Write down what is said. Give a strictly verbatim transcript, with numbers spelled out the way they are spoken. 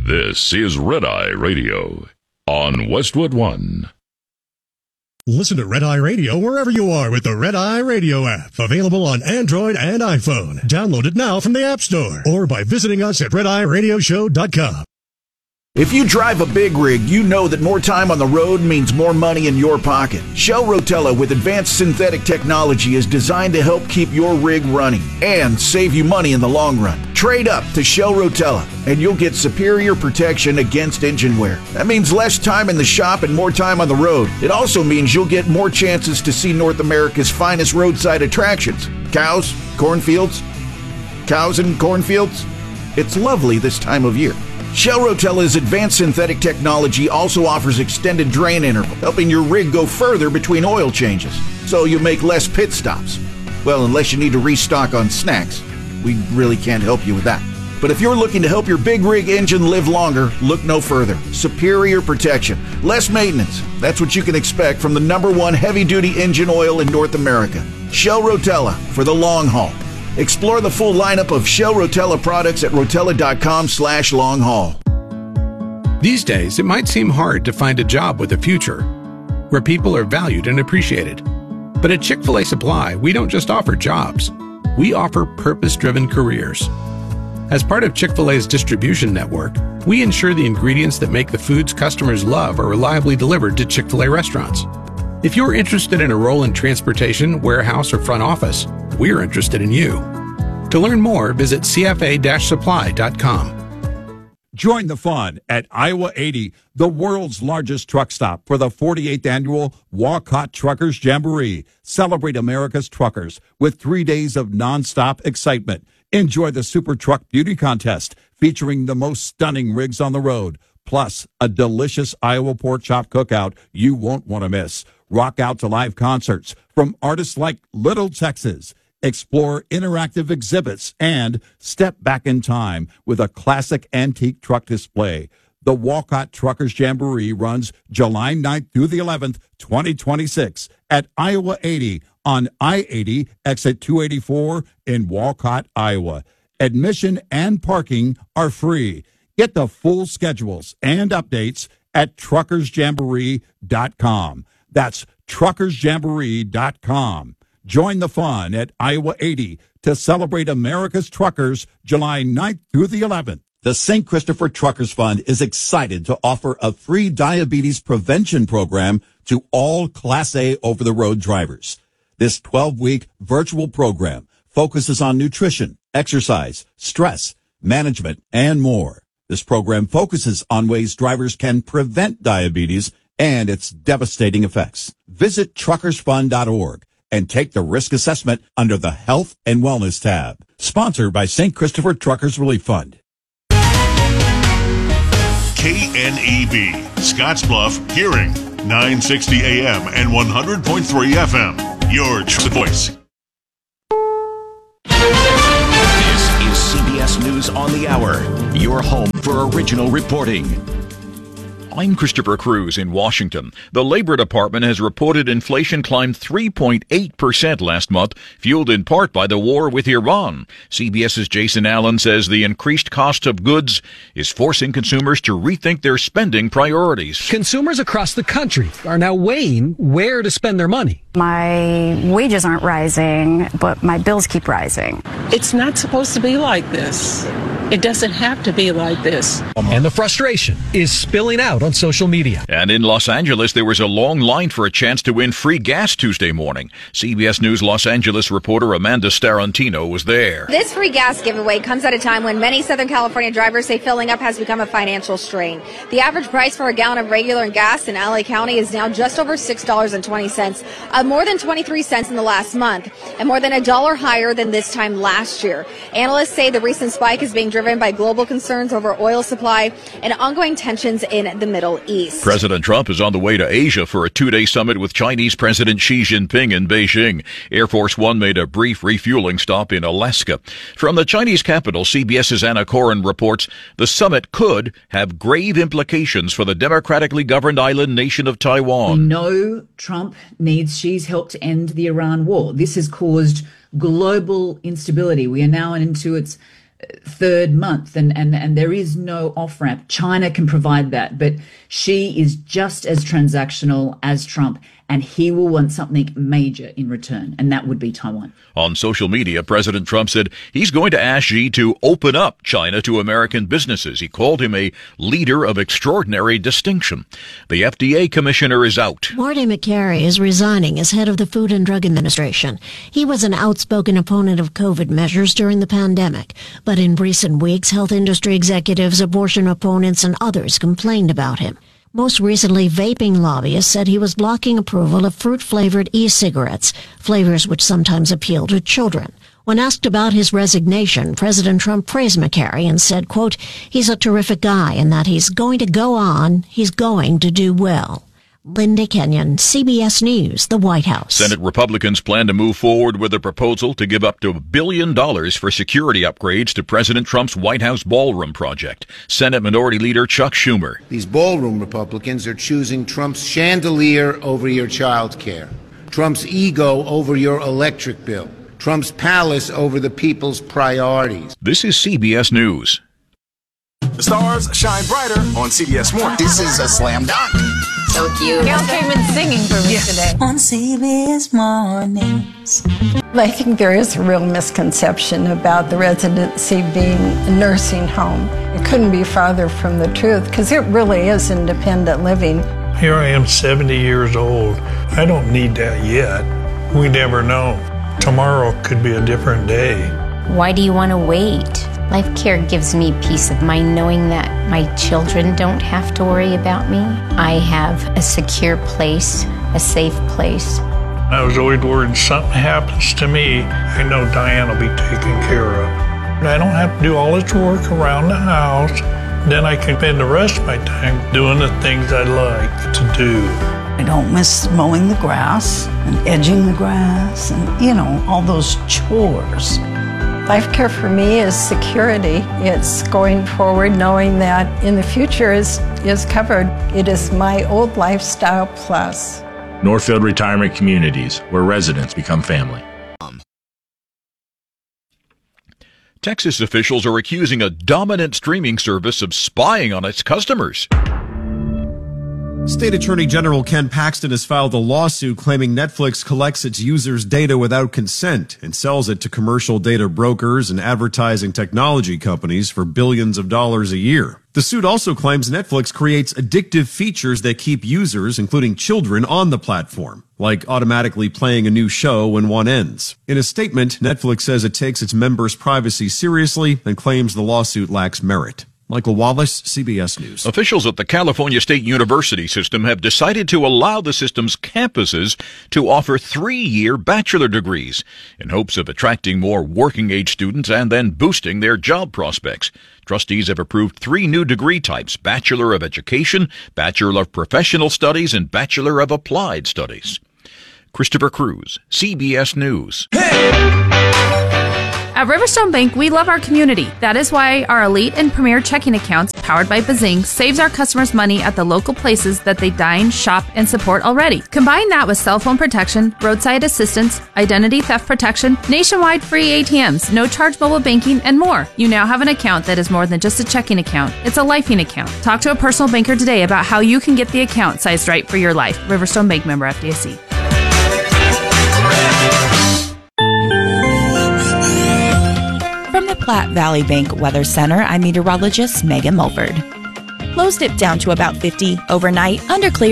This is Red Eye Radio on Westwood One. Listen to Red Eye Radio wherever you are with the Red Eye Radio app. Available on Android and iPhone. Download it now from the App Store or by visiting us at red eye radio show dot com. If you drive a big rig, you know that more time on the road means more money in your pocket. Shell Rotella with advanced synthetic technology is designed to help keep your rig running and save you money in the long run. Trade up to Shell Rotella and you'll get superior protection against engine wear. That means less time in the shop and more time on the road. It also means you'll get more chances to see North America's finest roadside attractions. Cows, cornfields, cows and cornfields. It's lovely this time of year. Shell Rotella's advanced synthetic technology also offers extended drain interval, helping your rig go further between oil changes, so you make less pit stops. Well, unless you need to restock on snacks. We really can't help you with that. But if you're looking to help your big rig engine live longer, look no further. Superior protection, less maintenance. That's what you can expect from the number one heavy-duty engine oil in North America. Shell Rotella for the long haul. Explore the full lineup of Shell Rotella products at rotella.com slash long haul. These days, it might seem hard to find a job with a future, where people are valued and appreciated. But at Chick-fil-A Supply, we don't just offer jobs. We offer purpose-driven careers. As part of Chick-fil-A's distribution network, we ensure the ingredients that make the foods customers love are reliably delivered to Chick-fil-A restaurants. If you're interested in a role in transportation, warehouse, or front office, we're interested in you. To learn more, visit c f a dash supply dot com. Join the fun at Iowa eighty, the world's largest truck stop, for the forty-eighth annual Walcott Truckers Jamboree. Celebrate America's truckers with three days of nonstop excitement. Enjoy the Super Truck Beauty Contest featuring the most stunning rigs on the road, plus a delicious Iowa pork chop cookout you won't want to miss. Rock out to live concerts from artists like Little Texas. Explore interactive exhibits and step back in time with a classic antique truck display. The Walcott Truckers Jamboree runs July ninth through the eleventh, twenty twenty-six at Iowa eighty on I eighty, exit two eighty-four in Walcott, Iowa. Admission and parking are free. Get the full schedules and updates at truckers jamboree dot com. That's truckers jamboree dot com. Join the fun at Iowa eighty to celebrate America's truckers July ninth through the eleventh. The Saint Christopher Truckers Fund is excited to offer a free diabetes prevention program to all Class A over-the-road drivers. This twelve-week virtual program focuses on nutrition, exercise, stress, management, and more. This program focuses on ways drivers can prevent diabetes and its devastating effects. Visit truckers fund dot org and take the risk assessment under the Health and Wellness tab. Sponsored by Saint Christopher Truckers Relief Fund. K N E B, Scottsbluff, Hearing, nine sixty A M and one hundred point three F M. Your voice. This is C B S News on the Hour, your home for original reporting. I'm Christopher Cruz in Washington. The Labor Department has reported inflation climbed three point eight percent last month, fueled in part by the war with Iran. CBS's Jason Allen says the increased cost of goods is forcing consumers to rethink their spending priorities. Consumers across the country are now weighing where to spend their money. My wages aren't rising, but my bills keep rising. It's not supposed to be like this. It doesn't have to be like this. And the frustration is spilling out on social media. And in Los Angeles, there was a long line for a chance to win free gas Tuesday morning. C B S News Los Angeles reporter Amanda Starantino was there. This free gas giveaway comes at a time when many Southern California drivers say filling up has become a financial strain. The average price for a gallon of regular gas in L A County is now just over six dollars and twenty cents, up more than twenty-three cents in the last month, and more than a dollar higher than this time last year. Analysts say the recent spike is being driven by global concerns over oil supply and ongoing tensions in the Middle East. President Trump is on the way to Asia for a two-day summit with Chinese President Xi Jinping in Beijing. Air Force One made a brief refueling stop in Alaska. From the Chinese capital, CBS's Anna Coren reports the summit could have grave implications for the democratically governed island nation of Taiwan. We know Trump needs Xi's help to end the Iran war. This has caused global instability. We are now into its third month, and, and, and there is no off-ramp. China can provide that, but Xi is just as transactional as Trump, and he will want something major in return, and that would be Taiwan. On social media, President Trump said he's going to ask Xi to open up China to American businesses. He called him a leader of extraordinary distinction. The F D A commissioner is out. Marty McCary is resigning as head of the Food and Drug Administration. He was an outspoken opponent of COVID measures during the pandemic, but in recent weeks, health industry executives, abortion opponents, and others complained about him. Most recently, vaping lobbyists said he was blocking approval of fruit-flavored e-cigarettes, flavors which sometimes appeal to children. When asked about his resignation, President Trump praised McCary and said, quote, he's a terrific guy and that he's going to go on, he's going to do well. Linda Kenyon, C B S News, the White House. Senate Republicans plan to move forward with a proposal to give up to a billion dollars for security upgrades to President Trump's White House ballroom project. Senate Minority Leader Chuck Schumer. These ballroom Republicans are choosing Trump's chandelier over your child care, Trump's ego over your electric bill, Trump's palace over the people's priorities. This is C B S News. The stars shine brighter on C B S Mornings. This is a slam dunk. So cute. Gail came in singing for me yeah. today. On C B S Mornings. I think there is a real misconception about the residency being a nursing home. It couldn't be farther from the truth because it really is independent living. Here I am, seventy years old. I don't need that yet. We never know. Tomorrow could be a different day. Why do you want to wait? Life Care gives me peace of mind knowing that my children don't have to worry about me. I have a secure place, a safe place. I was always worried something happens to me, I know Diane will be taken care of. I don't have to do all this work around the house. Then I can spend the rest of my time doing the things I like to do. I don't miss mowing the grass and edging the grass and, you know, all those chores. Life Care for me is security. It's going forward knowing that in the future is, is covered. It is my old lifestyle plus. Northfield Retirement Communities, where residents become family. Texas officials are accusing a dominant streaming service of spying on its customers. State Attorney General Ken Paxton has filed a lawsuit claiming Netflix collects its users' data without consent and sells it to commercial data brokers and advertising technology companies for billions of dollars a year. The suit also claims Netflix creates addictive features that keep users, including children, on the platform, like automatically playing a new show when one ends. In a statement, Netflix says it takes its members' privacy seriously and claims the lawsuit lacks merit. Michael Wallace, C B S News. Officials at the California State University system have decided to allow the system's campuses to offer three-year bachelor degrees in hopes of attracting more working-age students and then boosting their job prospects. Trustees have approved three new degree types: Bachelor of Education, Bachelor of Professional Studies, and Bachelor of Applied Studies. Christopher Cruz, C B S News. At Riverstone Bank, we love our community. That is why our elite and premier checking accounts, powered by Bazing, saves our customers money at the local places that they dine, shop, and support already. Combine that with cell phone protection, roadside assistance, identity theft protection, nationwide free A T Ms, no charge mobile banking, and more. You now have an account that is more than just a checking account. It's a lifing account. Talk to a personal banker today about how you can get the account sized right for your life. Riverstone Bank, member F D I C. From the Platte Valley Bank Weather Center, I'm meteorologist Megan Mulford. Lows dipped down to about fifty overnight under clear